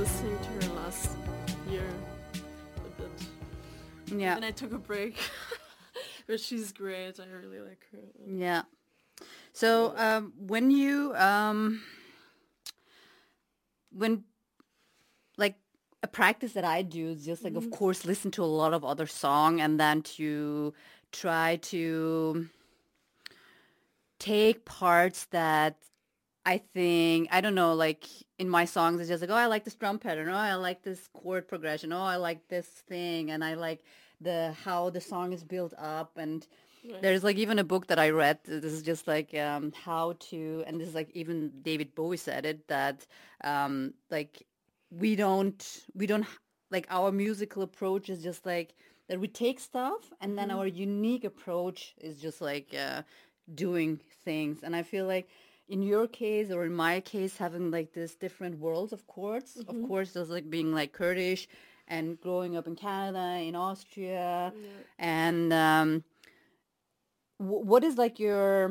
listening to her last year a bit. Yeah. And I took a break. But she's great. I really like her. Yeah. So when you when like a practice that I do is just like, of course, listen to a lot of other song and then to try to take parts that I think, I don't know, like in my songs, it's just like, oh, I like this drum pattern. Oh, I like this chord progression. Oh, I like this thing. And I like how the song is built up. And Right. there's like even a book that I read. This is just like how to, and this is like even David Bowie said it, that like we don't, like our musical approach is just like that we take stuff and then our unique approach is just like doing things. And I feel like in your case or in my case, having like this different worlds of chords, of course, there's like being like Kurdish and growing up in Canada, in Austria, and what is like your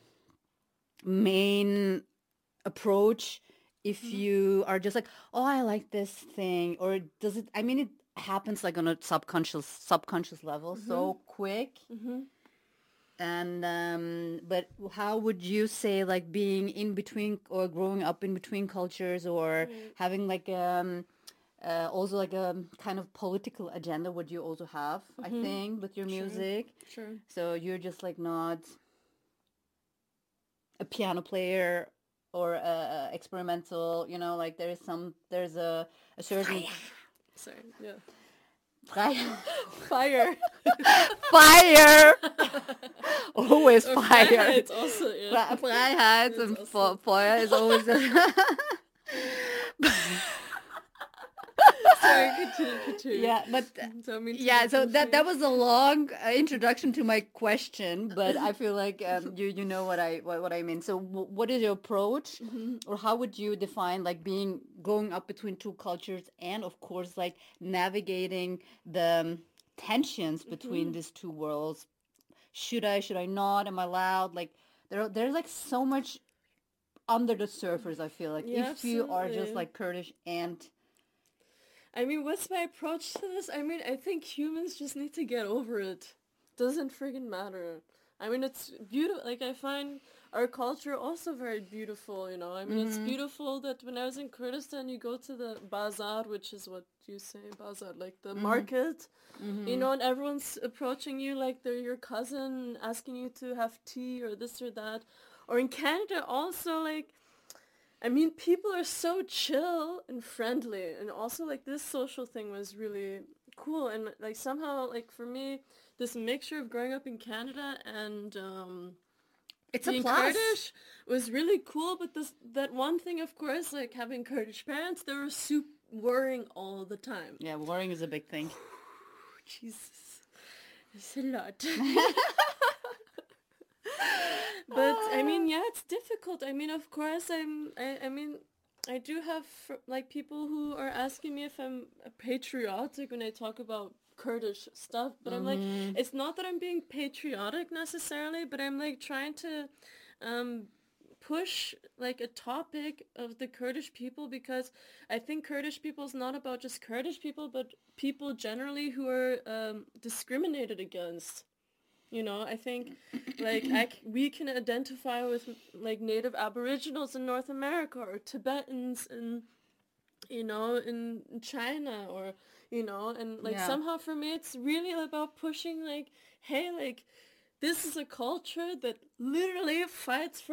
main approach if you are just like, oh, I like this thing, or does it? I mean, it happens like on a subconscious level, so quick. And but how would you say like being in between or growing up in between cultures or having like also like a kind of political agenda would you also have, I think, with your music? Sure. So you're just like not a piano player or a experimental, you know, like there's a certain Sorry. Yeah. Fire. Fire. Fire. Always Or fire. Freiheit also, yeah. Freiheit and Feuer is always. Sorry, continue. Yeah, but So that was a long introduction to my question, but I feel like you know what I mean. So what is your approach, or how would you define like growing up between two cultures, and of course like navigating the tensions between these two worlds? Should I not? Am I allowed? Like there's like so much under the surface. I feel like if you are just like Kurdish and I mean, what's my approach to this? I mean, I think humans just need to get over it. Doesn't friggin' matter. I mean, it's beautiful. Like, I find our culture also very beautiful, you know. I mean, it's beautiful that when I was in Kurdistan, you go to the bazaar, which is what you say, bazaar, like the market, you know, and everyone's approaching you like they're your cousin, asking you to have tea or this or that. Or in Canada also, like, I mean, people are so chill and friendly, and also like this social thing was really cool, and like somehow like for me, this mixture of growing up in Canada and it's a being plus. Kurdish was really cool. But that one thing, of course, like having Kurdish parents, they were worrying all the time. Yeah, worrying is a big thing. Jesus, it's a lot. But I mean, yeah, it's difficult. I mean, of course, I mean, I do have like people who are asking me if I'm patriotic when I talk about Kurdish stuff, but I'm like, it's not that I'm being patriotic necessarily, but I'm like trying to push like a topic of the Kurdish people, because I think Kurdish people is not about just Kurdish people, but people generally who are discriminated against. You know, I think, like, we can identify with, like, native aboriginals in North America, or Tibetans in, you know, in China, or, you know, and, like, somehow for me, it's really about pushing, like, hey, like, this is a culture that literally fights for